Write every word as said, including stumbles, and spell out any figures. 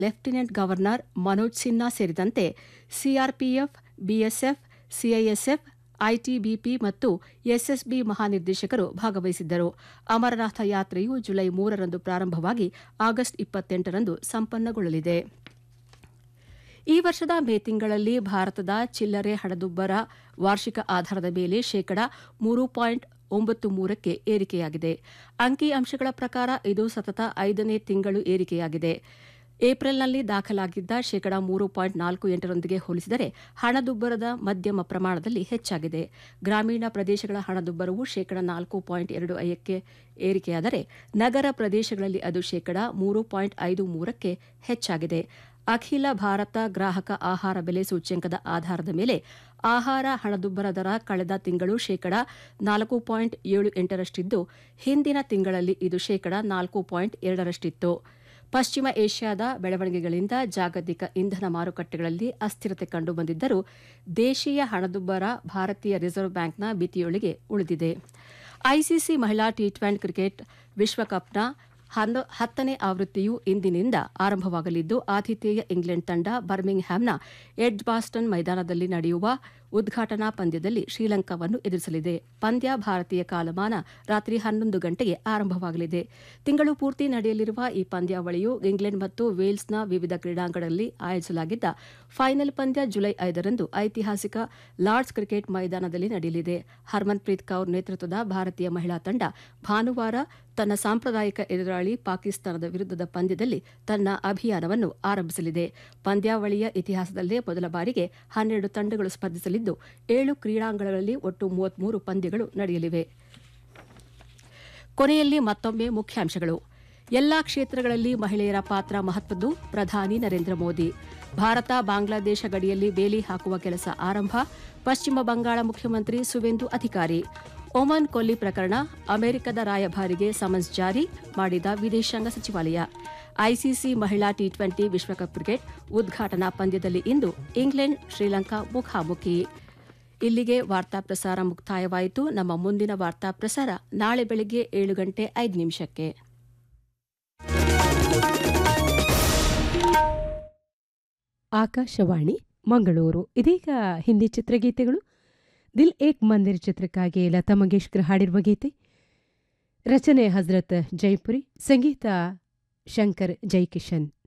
Lieutenant governor Manoj Sinha ಸೇರಿದಂತೆ CRPF, BSF, CISF, ITBP ಮತ್ತು SSB ಮಹಾನಿರ್ದೇಶಕರು ಭಾಗವಹಿಸಿದ್ದರು. ಅಮರನಾಥ ಯಾತ್ರೆಯು ಜುಲೈ ಮೂರರಂದು ಪ್ರಾರಂಭವಾಗಿ ಆಗಸ್ಟ್ ಇಪ್ಪತ್ತೆಂಟರಂದು ಸಂಪನ್ನಗೊಳ್ಳಲಿದೆ. ಈ ವರ್ಷದ ಮೇ ತಿಂಗಳಲ್ಲಿ ಭಾರತದ ಚಿಲ್ಲರೆ ಹಣದುಬ್ಬರ ವಾರ್ಷಿಕ ಆಧಾರದ ಮೇಲೆ ಶೇಕಡಾ ಮೂರು ಪಾಯಿಂಟ್ ಒಂಬತ್ತು ಮೂರಕ್ಕೆ ಏರಿಕೆಯಾಗಿದೆ. ಅಂಕಿ ಅಂಶಗಳ ಪ್ರಕಾರ ಇದು ಸತತ ಐದನೇ ತಿಂಗಳು ಏರಿಕೆಯಾಗಿದೆ. ಏಪ್ರಿಲ್ನಲ್ಲಿ ದಾಖಲಾಗಿದ್ದ ಶೇಕಡಾ ಮೂರು ಪಾಯಿಂಟ್ ನಾಲ್ಕು ಎಂಟರೊಂದಿಗೆ ಹೋಲಿಸಿದರೆ ಹಣದುಬ್ಬರದ ಮಧ್ಯಮ ಪ್ರಮಾಣದಲ್ಲಿ ಹೆಚ್ಚಾಗಿದೆ. ಗ್ರಾಮೀಣ ಪ್ರದೇಶಗಳ ಹಣದುಬ್ಬರವು ಶೇಕಡಾ ನಾಲ್ಕು ಪಾಯಿಂಟ್ ಎರಡು ಐದಕ್ಕೆ ಏರಿಕೆಯಾದರೆ ನಗರ ಪ್ರದೇಶಗಳಲ್ಲಿ ಅದು ಶೇಕಡಾ ಮೂರು ಪಾಯಿಂಟ್ ಐದು ಮೂರಕ್ಕೆ ಹೆಚ್ಚಾಗಿದೆ. ಅಖಿಲ ಭಾರತ ಗ್ರಾಹಕ ಆಹಾರ ಬೆಲೆ ಸೂಚ್ಯಂಕದ ಆಧಾರದ ಮೇಲೆ ಆಹಾರ ಹಣದುಬ್ಬರ ದರ ಕಳೆದ ತಿಂಗಳು ಶೇಕಡಾ ನಾಲ್ಕು ಪಾಯಿಂಟ್ ಏಳು ಎಂಟರಷ್ಟಿದ್ದು, ಹಿಂದಿನ ತಿಂಗಳಲ್ಲಿ ಇದು ಶೇಕಡಾ ನಾಲ್ಕು ಪಾಯಿಂಟ್ ಎರಡರಷ್ಟಿತ್ತು. ಪಶ್ಚಿಮ ಏಷ್ಯಾದ ಬೆಳವಣಿಗೆಗಳಿಂದ ಜಾಗತಿಕ ಇಂಧನ ಮಾರುಕಟ್ಟೆಗಳಲ್ಲಿ ಅಸ್ಥಿರತೆ ಕಂಡುಬಂದಿದ್ದರೂ ದೇಶೀಯ ಹಣದುಬ್ಬರ ಭಾರತೀಯ ರಿಸರ್ವ್ ಬ್ಯಾಂಕ್ನ ಮಿತಿಯೊಳಗೆ ಉಳಿದಿದೆ. ಐಸಿಸಿ ಮಹಿಳಾ ಟಿ ಟ್ವೆಂಟಿ ಕ್ರಿಕೆಟ್ ವಿಶ್ವಕಪ್ನ ಹತ್ತನೇ ಆವೃತ್ತಿಯು ಇಂದಿನಿಂದ ಆರಂಭವಾಗಲಿದ್ದು, ಆತಿಥೇಯ ಇಂಗ್ಲೆಂಡ್ ತಂಡ ಬರ್ಮಿಂಗ್ಹ್ಯಾಮ್ನ ಎಡ್ಜ್ಬಾಸ್ಟನ್ ಮೈದಾನದಲ್ಲಿ ನಡೆಯುವ ಉದ್ಘಾಟನಾ ಪಂದ್ಯದಲ್ಲಿ ಶ್ರೀಲಂಕಾವನ್ನು ಎದುರಿಸಲಿದೆ. ಪಂದ್ಯ ಭಾರತೀಯ ಕಾಲಮಾನ ರಾತ್ರಿ ಹನ್ನೊಂದು ಗಂಟೆಗೆ ಆರಂಭವಾಗಲಿದೆ. ತಿಂಗಳು ಪೂರ್ತಿ ನಡೆಯಲಿರುವ ಈ ಪಂದ್ಯಾವಳಿಯು ಇಂಗ್ಲೆಂಡ್ ಮತ್ತು ವೇಲ್ಸ್ನ ವಿವಿಧ ಕ್ರೀಡಾಂಗಣಗಳಲ್ಲಿ ಆಯೋಜಿಸಲಾಗಿದ್ದ ಫೈನಲ್ ಪಂದ್ಯ ಜುಲೈ ಐದರಂದು ಐತಿಹಾಸಿಕ ಲಾರ್ಡ್ಸ್ ಕ್ರಿಕೆಟ್ ಮೈದಾನದಲ್ಲಿ ನಡೆಯಲಿದೆ. ಹರ್ಮನ್ಪ್ರೀತ್ ಕೌರ್ ನೇತೃತ್ವದ ಭಾರತೀಯ ಮಹಿಳಾ ತಂಡ ಭಾನುವಾರ ತನ್ನ ಸಾಂಪ್ರದಾಯಿಕ ಎದುರಾಳಿ ಪಾಕಿಸ್ತಾನದ ವಿರುದ್ಧದ ಪಂದ್ಯದಲ್ಲಿ ತನ್ನ ಅಭಿಯಾನವನ್ನು ಆರಂಭಿಸಲಿದೆ. ಪಂದ್ಯಾವಳಿಯ ಇತಿಹಾಸದಲ್ಲೇ ಮೊದಲ ಬಾರಿಗೆ ಹನ್ನೆರಡು ತಂಡಗಳು ಸ್ಪರ್ಧಿಸಲಿದ್ದು, ಏಳು ಕ್ರೀಡಾಂಗಣಗಳಲ್ಲಿ ಒಟ್ಟು ಮೂವತ್ಮೂರು ಪಂದ್ಯಗಳು ನಡೆಯಲಿವೆ. ಕೊನೆಯಲ್ಲಿ ಮತ್ತೊಮ್ಮೆ ಮುಖ್ಯಾಂಶಗಳು. ಎಲ್ಲಾ ಕ್ಷೇತ್ರಗಳಲ್ಲಿ ಮಹಿಳೆಯರ ಪಾತ್ರ ಮಹತ್ವದ್ದು, ಪ್ರಧಾನಿ ನರೇಂದ್ರ ಮೋದಿ. ಭಾರತ ಬಾಂಗ್ಲಾದೇಶ ಗಡಿಯಲ್ಲಿ ಬೇಲಿ ಹಾಕುವ ಕೆಲಸ ಆರಂಭ, ಪಶ್ಚಿಮ ಬಂಗಾಳ ಮುಖ್ಯಮಂತ್ರಿ ಸುವೇಂದು ಅಧಿಕಾರಿ. ಒಮನ್ ಕೊಲ್ಲಿ ಪ್ರಕರಣ, ಅಮೆರಿಕದ ರಾಯಭಾರಿಗೆ ಸಮನ್ಸ್ ಜಾರಿ ಮಾಡಿದ ವಿದೇಶಾಂಗ ಸಚಿವಾಲಯ. ಐಸಿಸಿ ಮಹಿಳಾ ಟಿ ಟ್ವೆಂಟಿ ವಿಶ್ವಕಪ್ ಕ್ರಿಕೆಟ್ ಉದ್ಘಾಟನಾ ಪಂದ್ಯದಲ್ಲಿ ಇಂದು ಇಂಗ್ಲೆಂಡ್ ಶ್ರೀಲಂಕಾ ಮುಖಾಮುಖಿ. ಇಲ್ಲಿಗೆ ವಾರ್ತಾ ಪ್ರಸಾರ ಮುಕ್ತಾಯವಾಯಿತು. ನಮ್ಮ ಮುಂದಿನ ವಾರ್ತಾ ಪ್ರಸಾರ ನಾಳೆ ಬೆಳಗ್ಗೆ ಏಳು ಗಂಟೆ ಐದು ನಿಮಿಷಕ್ಕೆ. ಆಕಾಶವಾಣಿ ಮಂಗಳೂರು. ಇದೀಗ ಹಿಂದಿ ಚಿತ್ರಗೀತೆಗಳು. ದಿಲ್ ಏಕ್ ಮಂದಿರ್ ಚಿತ್ರಕ್ಕಾಗಿ ಲತಾ ಮಂಗೇಶ್ಕರ್ ಹಾಡಿರುವ ಗೀತೆ. ರಚನೆ ಹಜರತ್ ಜೈಪುರಿ, ಸಂಗೀತ ಶಂಕರ್ ಜೈಕಿಶನ್.